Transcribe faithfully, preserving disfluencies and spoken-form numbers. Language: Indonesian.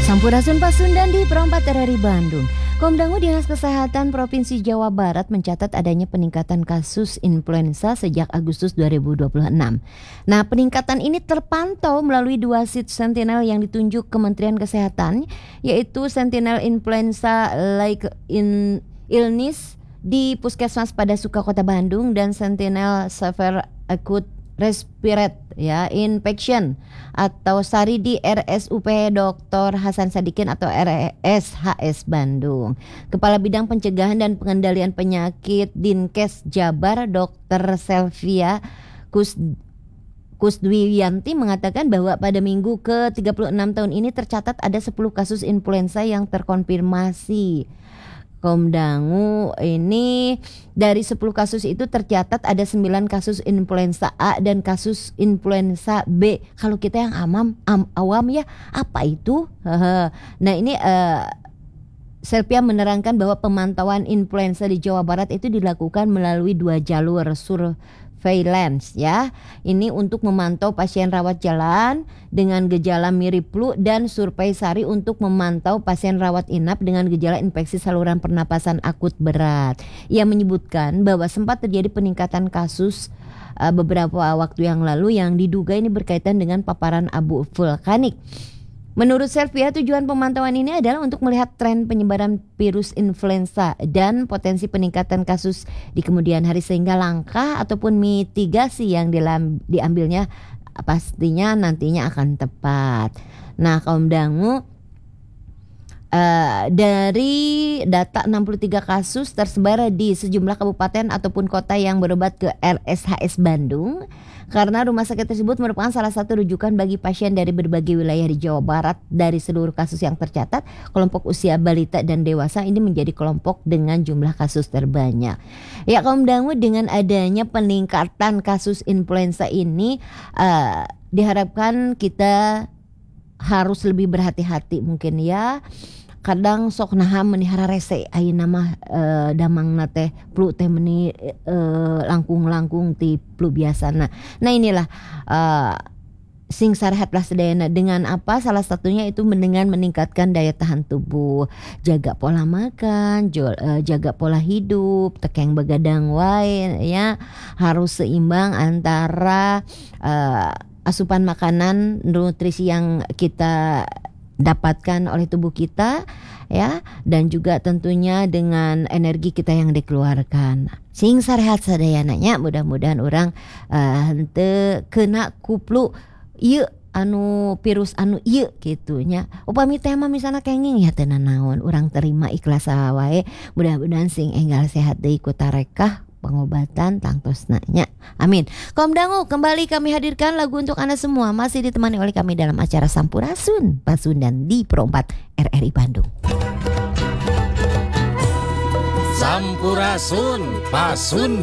Sampurasun Pasundan di Perempat R R I Bandung. Komdangu Dinas Kesehatan Provinsi Jawa Barat mencatat adanya peningkatan kasus influenza sejak Agustus dua ribu dua puluh enam. Nah, peningkatan ini terpantau melalui dua seat sentinel yang ditunjuk Kementerian Kesehatan, yaitu Sentinel Influenza Like in Illness di Puskesmas Padasuka Kota Bandung dan Sentinel Severe Acute Respiratory ya infection atau SARI di R S U P Doktor Hasan Sadikin atau R S H S Bandung. Kepala Bidang Pencegahan dan Pengendalian Penyakit Dinkes Jabar Dokter Selvia Kus Kusdwiyanti mengatakan bahwa pada minggu ke tiga puluh enam tahun ini tercatat ada sepuluh kasus influenza yang terkonfirmasi. Komdangu ini dari sepuluh kasus itu tercatat ada sembilan kasus influenza A dan kasus influenza B. Kalau kita yang amam, am, awam ya, apa itu? Nah ini uh, Selvia menerangkan bahwa pemantauan influenza di Jawa Barat itu dilakukan melalui dua jalur surveillance ya. Ini untuk memantau pasien rawat jalan dengan gejala mirip flu dan survei SARI untuk memantau pasien rawat inap dengan gejala infeksi saluran pernapasan akut berat. Ia menyebutkan bahwa sempat terjadi peningkatan kasus uh, beberapa waktu yang lalu yang diduga ini berkaitan dengan paparan abu vulkanik. Menurut Selvia, tujuan pemantauan ini adalah untuk melihat tren penyebaran virus influenza dan potensi peningkatan kasus di kemudian hari sehingga langkah ataupun mitigasi yang diambilnya pastinya nantinya akan tepat. Nah, Komdangu Uh, dari data enam puluh tiga kasus tersebar di sejumlah kabupaten ataupun kota yang berobat ke R S H S Bandung karena rumah sakit tersebut merupakan salah satu rujukan bagi pasien dari berbagai wilayah di Jawa Barat. Dari seluruh kasus yang tercatat, kelompok usia balita dan dewasa ini menjadi kelompok dengan jumlah kasus terbanyak. Ya, Komdangu dengan adanya peningkatan kasus influenza ini uh, diharapkan kita harus lebih berhati-hati mungkin ya. Kadang sok naha menihara rese ayeuna mah e, damang teh flu teh meni e, langkung-langkung ti flu biasana. Nah inilah e, sing sarehat lah sedayana dengan apa? Salah satunya itu dengan meningkatkan daya tahan tubuh, jaga pola makan, jol, e, jaga pola hidup, tekeng begadang wae ya, harus seimbang antara e, asupan makanan, nutrisi yang kita dapatkan oleh tubuh kita ya, dan juga tentunya dengan energi kita yang dikeluarkan. Sing sarehat sadayananya, mudah-mudahan orang uh, henteu kena kuplu ieu anu virus anu ieu gitunya. Upami teh mah misalna kenging ya teu naon, urang terima ikhlas wae. Mudah-mudahan sing enggal sehat deui ku tarekah pengobatan tangtosnanya. Amin. Komdangu, kembali kami hadirkan lagu untuk Anda semua, masih ditemani oleh kami dalam acara Sampurasun Pasundan di Perempat R R I Bandung. Sampurasun Pasundan.